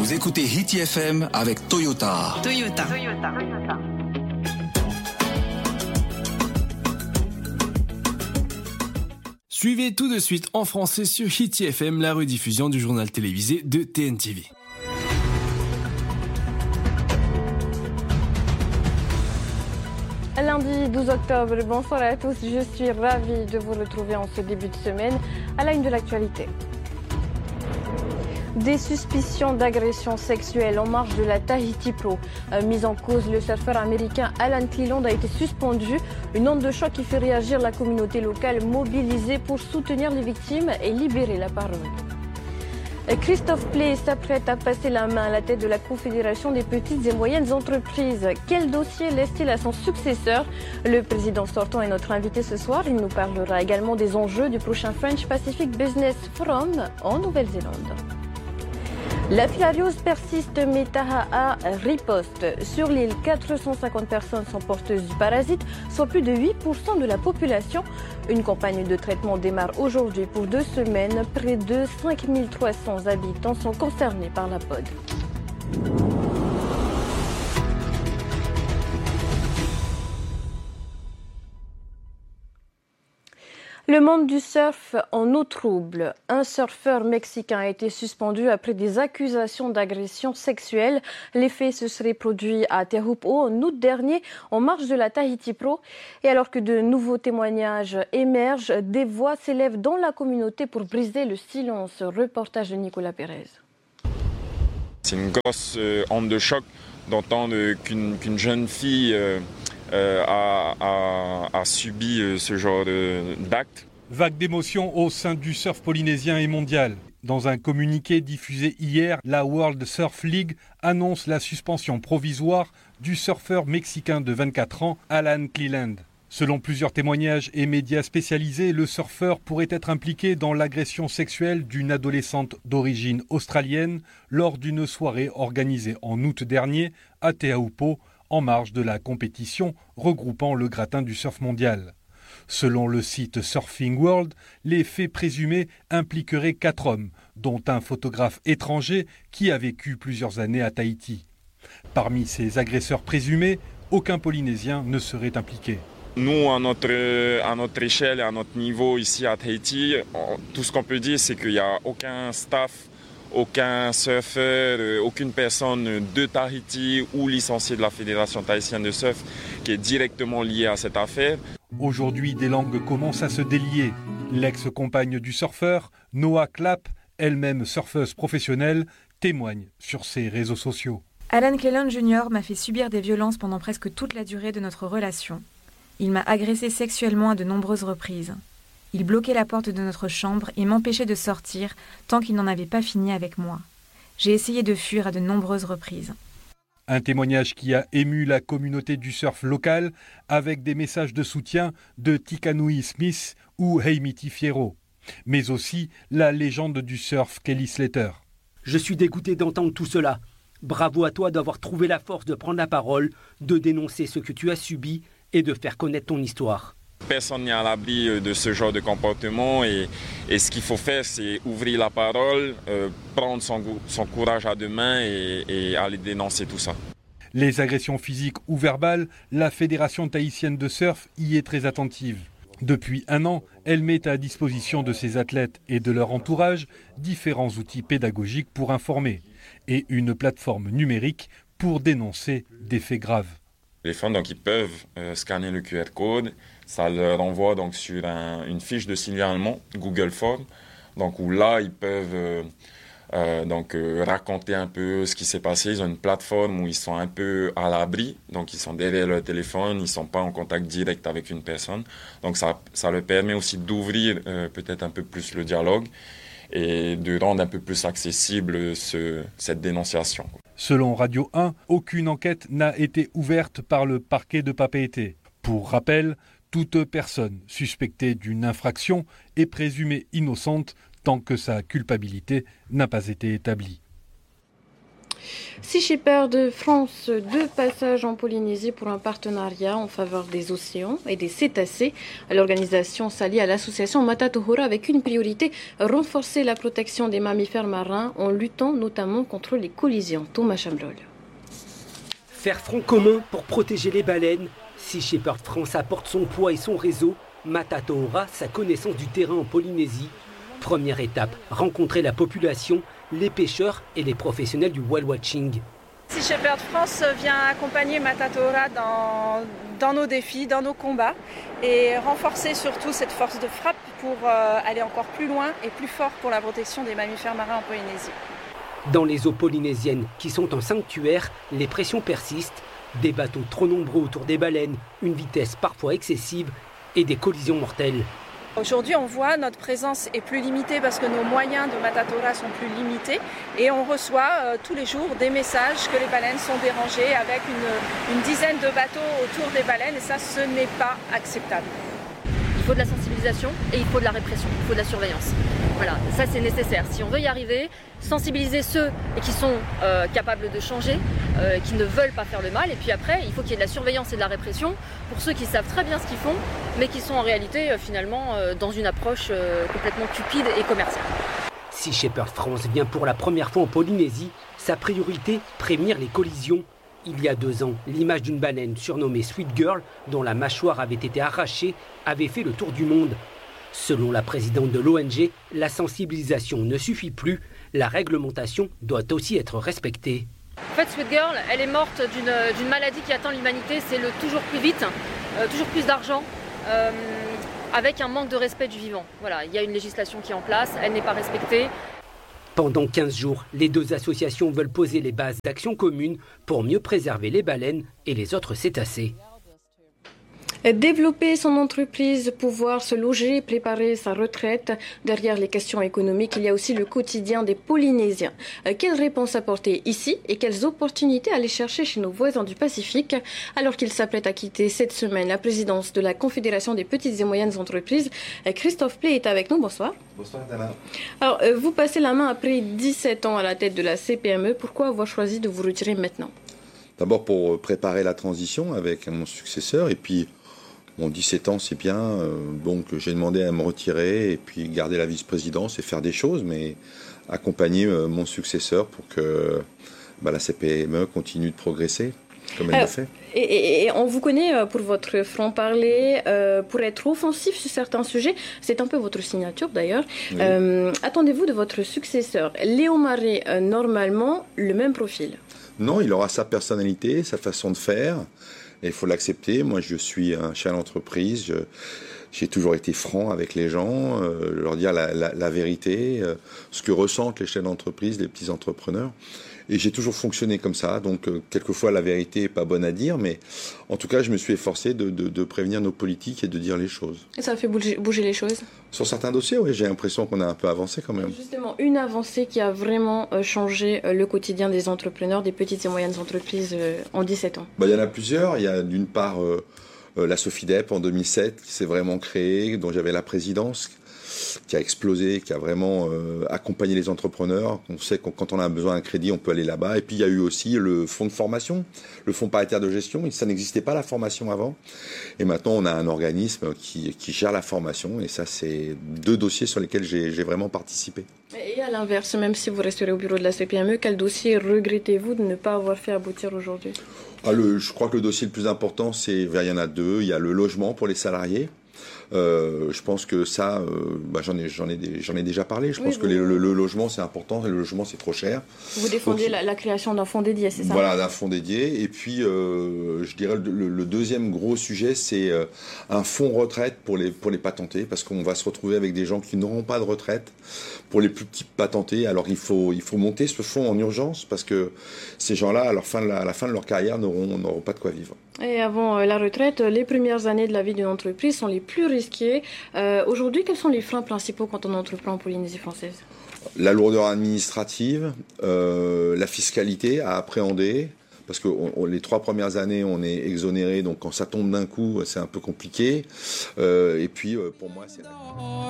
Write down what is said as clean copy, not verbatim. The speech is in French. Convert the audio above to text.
Vous écoutez Hit FM avec Toyota. Suivez tout de suite en français sur Hit FM la rediffusion du journal télévisé de TNTV. Lundi 12 octobre, bonsoir à tous, je suis ravie de vous retrouver en ce début de semaine à la une de l'actualité. Des suspicions d'agression sexuelle en marge de la Tahiti Pro. Mise en cause, le surfeur américain Alan Cleland a été suspendu. Une onde de choc qui fait réagir la communauté locale mobilisée pour soutenir les victimes et libérer la parole. Christophe Pley s'apprête à passer la main à la tête de la Confédération des petites et moyennes entreprises. Quel dossier laisse-t-il à son successeur? Le président sortant est notre invité ce soir. Il nous parlera également des enjeux du prochain French Pacific Business Forum en Nouvelle-Zélande. La filariose persiste, mais Tahaa riposte. Sur l'île, 450 personnes sont porteuses du parasite, soit plus de 8% de la population. Une campagne de traitement démarre aujourd'hui pour 2 semaines. Près de 5300 habitants sont concernés par la POD. Le monde du surf en eau trouble. Un surfeur mexicain a été suspendu après des accusations d'agression sexuelle. Les faits se seraient produits à Teahupo'o en août dernier, en marge de la Tahiti Pro. Et alors que de nouveaux témoignages émergent, des voix s'élèvent dans la communauté pour briser le silence. Reportage de Nicolas Pérez. C'est une grosse onde de choc d'entendre qu'une jeune fille a subi ce genre d'acte. Vague d'émotions au sein du surf polynésien et mondial. Dans un communiqué diffusé hier, la World Surf League annonce la suspension provisoire du surfeur mexicain de 24 ans, Alan Cleland. Selon plusieurs témoignages et médias spécialisés, le surfeur pourrait être impliqué dans l'agression sexuelle d'une adolescente d'origine australienne lors d'une soirée organisée en août dernier à Teahupo'o, en marge de la compétition regroupant le gratin du surf mondial. Selon le site Surfing World, les faits présumés impliqueraient 4 hommes, dont un photographe étranger qui a vécu plusieurs années à Tahiti. Parmi ces agresseurs présumés, aucun Polynésien ne serait impliqué. Nous, à notre échelle et à notre niveau ici à Tahiti, tout ce qu'on peut dire, c'est qu'il n'y a aucun staff, aucun surfeur, aucune personne de Tahiti ou licencié de la Fédération tahitienne de surf qui est directement liée à cette affaire. Aujourd'hui, des langues commencent à se délier. L'ex-compagne du surfeur, Noah Clapp, elle-même surfeuse professionnelle, témoigne sur ses réseaux sociaux. Alan Cleland Jr. m'a fait subir des violences pendant presque toute la durée de notre relation. Il m'a agressé sexuellement à de nombreuses reprises. Il bloquait la porte de notre chambre et m'empêchait de sortir tant qu'il n'en avait pas fini avec moi. J'ai essayé de fuir à de nombreuses reprises. Un témoignage qui a ému la communauté du surf local avec des messages de soutien de Tikanui Smith ou Heimiti Fierro, mais aussi la légende du surf Kelly Slater. Je suis dégoûté d'entendre tout cela. Bravo à toi d'avoir trouvé la force de prendre la parole, de dénoncer ce que tu as subi et de faire connaître ton histoire. Personne n'est à l'abri de ce genre de comportement et ce qu'il faut faire, c'est ouvrir la parole, prendre son courage à deux mains et aller dénoncer tout ça. Les agressions physiques ou verbales, la Fédération tahitienne de surf y est très attentive. Depuis 1 an, elle met à disposition de ses athlètes et de leur entourage différents outils pédagogiques pour informer et une plateforme numérique pour dénoncer des faits graves. Les femmes, donc, ils peuvent scanner le QR code. Ça leur envoie donc sur une fiche de signalement Google Form, donc où là ils peuvent raconter un peu ce qui s'est passé. Ils ont une plateforme où ils sont un peu à l'abri, donc ils sont derrière leur téléphone, ils ne sont pas en contact direct avec une personne. Donc ça leur permet aussi d'ouvrir peut-être un peu plus le dialogue et de rendre un peu plus accessible cette dénonciation. Selon Radio 1, aucune enquête n'a été ouverte par le parquet de Papeete. Pour rappel, toute personne suspectée d'une infraction est présumée innocente tant que sa culpabilité n'a pas été établie. Sea Shepherd de France, 2 passages en Polynésie pour un partenariat en faveur des océans et des cétacés. L'organisation s'allie à l'association Matatohora avec une priorité, renforcer la protection des mammifères marins en luttant notamment contre les collisions. Thomas Chambrol. Faire front commun pour protéger les baleines. Sea Shepherd France apporte son poids et son réseau. Matatohora, sa connaissance du terrain en Polynésie. Première étape, rencontrer la population, les pêcheurs et les professionnels du whale watching. Sea Shepherd France vient accompagner Matatohora dans nos défis, dans nos combats et renforcer surtout cette force de frappe pour aller encore plus loin et plus fort pour la protection des mammifères marins en Polynésie. Dans les eaux polynésiennes qui sont en sanctuaire, les pressions persistent. Des bateaux trop nombreux autour des baleines, une vitesse parfois excessive et des collisions mortelles. Aujourd'hui, on voit notre présence est plus limitée parce que nos moyens de Matatohora sont plus limités et on reçoit tous les jours des messages que les baleines sont dérangées avec une dizaine de bateaux autour des baleines et ça, ce n'est pas acceptable. Il faut de la sensibilisation et il faut de la répression, il faut de la surveillance. Voilà, ça c'est nécessaire. Si on veut y arriver, sensibiliser ceux qui sont capables de changer, qui ne veulent pas faire le mal. Et puis après, il faut qu'il y ait de la surveillance et de la répression pour ceux qui savent très bien ce qu'ils font, mais qui sont en réalité finalement dans une approche complètement cupide et commerciale. Sea Shepherd France vient pour la première fois en Polynésie. Sa priorité, prévenir les collisions. Il y a 2 ans, l'image d'une baleine surnommée Sweet Girl, dont la mâchoire avait été arrachée, avait fait le tour du monde. Selon la présidente de l'ONG, la sensibilisation ne suffit plus, la réglementation doit aussi être respectée. En fait, Sweet Girl, elle est morte d'une maladie qui attend l'humanité, c'est le toujours plus vite, toujours plus d'argent, avec un manque de respect du vivant. Voilà, il y a une législation qui est en place, elle n'est pas respectée. Pendant 15 jours, les 2 associations veulent poser les bases d'actions communes pour mieux préserver les baleines et les autres cétacés. Développer son entreprise, pouvoir se loger, préparer sa retraite. Derrière les questions économiques, il y a aussi le quotidien des Polynésiens. Quelles réponses apporter ici et quelles opportunités aller chercher chez nos voisins du Pacifique alors qu'ils s'apprêtent à quitter cette semaine la présidence de la Confédération des petites et moyennes entreprises. Christophe Play est avec nous. Bonsoir. Bonsoir, Dana. Alors, vous passez la main après 17 ans à la tête de la CPME. Pourquoi avoir choisi de vous retirer maintenant? D'abord pour préparer la transition avec mon successeur et puis 17 ans, c'est bien, donc j'ai demandé à me retirer et puis garder la vice-présidence et faire des choses, mais accompagner mon successeur pour que la CPME continue de progresser comme elle le fait. Et on vous connaît pour votre franc-parler, pour être offensif sur certains sujets. C'est un peu votre signature d'ailleurs. Oui. Attendez-vous de votre successeur Léo Marais, normalement, le même profil? Non, il aura sa personnalité, sa façon de faire. Et il faut l'accepter. Moi, je suis un chef d'entreprise. J'ai toujours été franc avec les gens, leur dire la vérité, ce que ressentent les chefs d'entreprise, les petits entrepreneurs. Et j'ai toujours fonctionné comme ça. Donc, quelquefois, la vérité n'est pas bonne à dire, mais en tout cas, je me suis efforcé de prévenir nos politiques et de dire les choses. Et ça a fait bouger les choses? Sur certains dossiers, oui, j'ai l'impression qu'on a un peu avancé quand même. Justement, une avancée qui a vraiment changé le quotidien des entrepreneurs, des petites et moyennes entreprises en 17 ans. Il y en a plusieurs. Il y a d'une part la Sofidep en 2007 qui s'est vraiment créée, dont j'avais la présidence, qui a explosé, qui a vraiment accompagné les entrepreneurs. On sait que quand on a besoin d'un crédit, on peut aller là-bas. Et puis, il y a eu aussi le fonds de formation, le fonds paritaire de gestion. Ça n'existait pas, la formation, avant. Et maintenant, on a un organisme qui gère la formation. Et ça, c'est 2 dossiers sur lesquels j'ai vraiment participé. Et à l'inverse, même si vous resterez au bureau de la CPME, quel dossier regrettez-vous de ne pas avoir fait aboutir aujourd'hui? Je crois que le dossier le plus important, il y en a 2. Il y a le logement pour les salariés. Je pense que ça, j'en ai déjà parlé. Je pense que le logement, c'est important, et le logement, c'est trop cher. Vous défendez la création d'un fonds dédié, c'est ça? Voilà, d'un fonds dédié. Et puis, je dirais, le deuxième gros sujet, c'est un fonds retraite pour les patentés, parce qu'on va se retrouver avec des gens qui n'auront pas de retraite pour les plus petits patentés. Alors, il faut monter ce fonds en urgence, parce que ces gens-là, à la fin de leur carrière, n'auront pas de quoi vivre. Et avant la retraite, les premières années de la vie d'une entreprise sont les plus risquées. Aujourd'hui, quels sont les freins principaux quand on entreprend en Polynésie française? La lourdeur administrative, la fiscalité à appréhender, parce que les 3 premières années, on est exonéré, donc quand ça tombe d'un coup, c'est un peu compliqué. Et puis, pour moi, c'est...